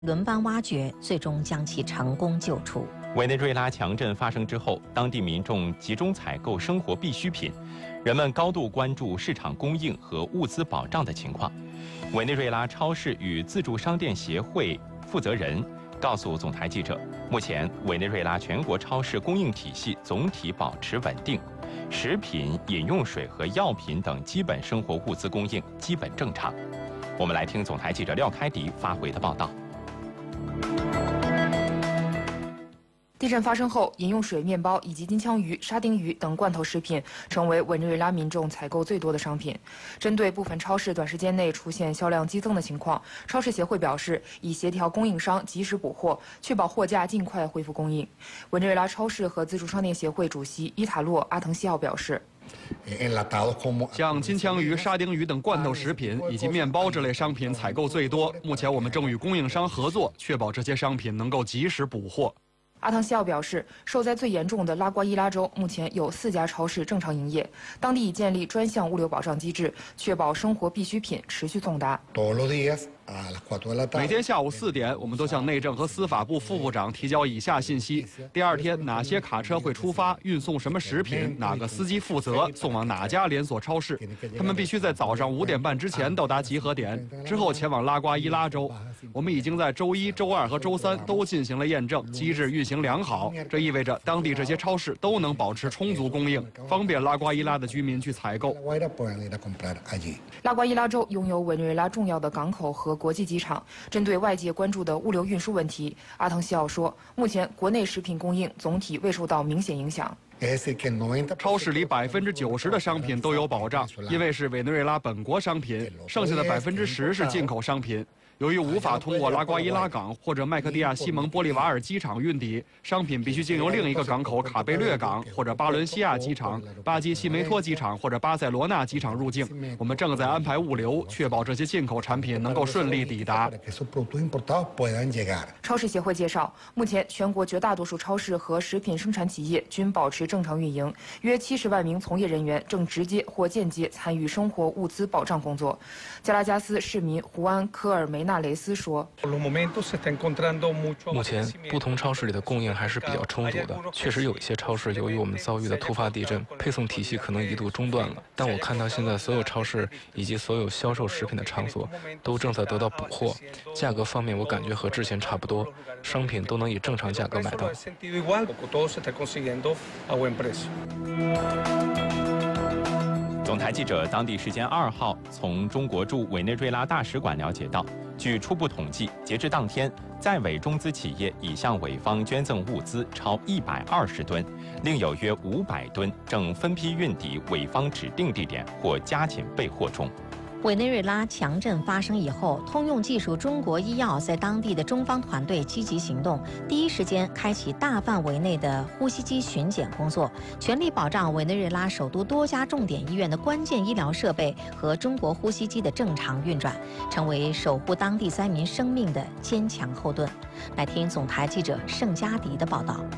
轮番挖掘，最终将其成功救出。 委内瑞拉强震发生之后，当地民众集中采购生活必需品，人们高度关注市场供应和物资保障的情况。委内瑞拉超市与自助商店协会负责人告诉总台记者，目前委内瑞拉全国超市供应体系总体保持稳定，食品、饮用水和药品等基本生活物资供应基本正常。我们来听总台记者廖开迪发回的报道。 地震发生后，饮用水、面包以及金枪鱼、沙丁鱼等罐头食品成为委内瑞拉民众采购最多的商品。针对部分超市短时间内出现销量激增的情况，超市协会表示，已协调供应商及时补货，确保货架尽快恢复供应。委内瑞拉超市和自助商店协会主席伊塔洛·阿滕西奥表示， 像金枪鱼、沙丁鱼等罐头食品以及面包这类商品采购最多。目前我们正与供应商合作，确保这些商品能够及时补货。 阿滕西奥表示，受灾最严重的拉瓜伊拉州目前有4家超市正常营业，当地已建立专项物流保障机制，确保生活必需品持续送达。 每天下午4点，我们都向内政和司法部副部长提交以下信息：第二天哪些卡车会出发，运送什么食品，哪个司机负责，送往哪家连锁超市。他们必须在早上5点半之前到达集合点，之后前往拉瓜伊拉州。我们已经在周1、周2和周3都进行了验证，机制运行良好。这意味着当地这些超市都能保持充足供应，方便拉瓜伊拉的居民去采购。 拉瓜伊拉州拥有委内瑞拉重要的港口和国际机场。针对外界关注的物流运输问题，阿滕西奥说，目前国内食品供应总体未受到明显影响。 超市里90%的商品都有保障，因为是委内瑞拉本国商品，剩下的10%是进口商品。由于无法通过拉瓜伊拉港或者麦克蒂亚西蒙玻利瓦尔机场运抵，商品必须经由另一个港口卡贝略港或者巴伦西亚机场、巴基西梅托机场或者巴塞罗那机场入境。我们正在安排物流，确保这些进口产品能够顺利抵达。 超市协会介绍，目前全国绝大多数超市和食品生产企业均保持正常运营，约70万名从业人员正直接或间接参与生活物资保障工作。加拉加斯市民胡安·科尔梅纳雷斯说， 目前不同超市里的供应还是比较充足的，确实有一些超市由于我们遭遇的突发地震，配送体系可能一度中断了，但我看到现在所有超市以及所有销售食品的场所都正在得到补货，价格方面我感觉和之前差不多，商品都能以正常价格买到。 总台记者当地时间2号从中国驻委内瑞拉大使馆了解到，据初步统计，截至当天，在委中资企业已向委方捐赠物资超120吨，另有约500吨正分批运抵委方指定地点或加紧备货中。 委内瑞拉强震发生以后，通用技术中国医药在当地的中方团队积极行动，第一时间开启大范围内的呼吸机巡检工作，全力保障委内瑞拉首都多家重点医院的关键医疗设备和中国呼吸机的正常运转，成为守护当地灾民生命的坚强后盾。来听总台记者盛佳迪的报道。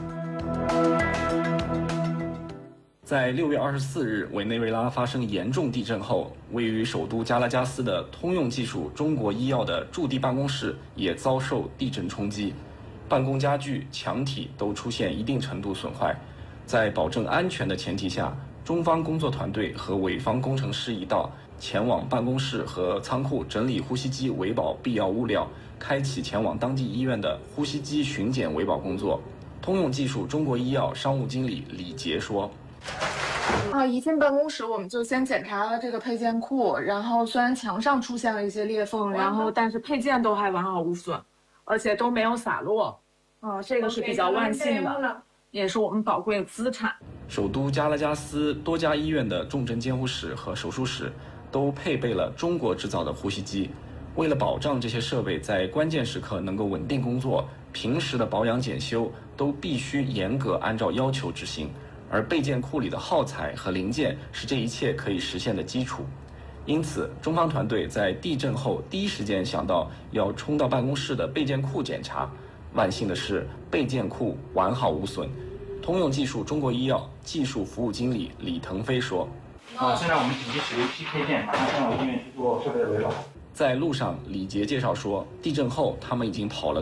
在6月24日，委内瑞拉发生严重地震后，位于首都加拉加斯的通用技术中国医药的驻地办公室也遭受地震冲击，办公家具、墙体都出现一定程度损坏。在保证安全的前提下，中方工作团队和委方工程师一道前往办公室和仓库整理呼吸机维保必要物料，开启前往当地医院的呼吸机巡检维保工作。通用技术中国医药商务经理李杰说， 一进办公室我们就先检查了这个配件库，然后虽然墙上出现了一些裂缝，但是配件都还完好无损，而且都没有洒落，这个是比较万幸的，也是我们宝贵的资产。 首都加拉加斯多家医院的重症监护室和手术室都配备了中国制造的呼吸机，为了保障这些设备在关键时刻能够稳定工作，平时的保养检修都必须严格按照要求执行。而备件库里的耗材和零件是这一切可以实现的基础，因此中方团队在地震后第一时间想到要冲到办公室的备件库检查。万幸的是，备件库完好无损。通用技术中国医药技术服务经理李腾飞说： 现在我们紧急使用一批配件，马上送到医院去做设备的维保。 在路上，李杰介绍说，地震后他们已经跑了